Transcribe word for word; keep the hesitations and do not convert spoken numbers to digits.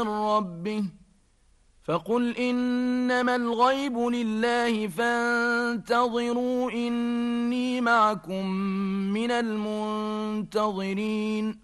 من ربه فقل إنما الغيب لله فانتظروا إني معكم من المنتظرين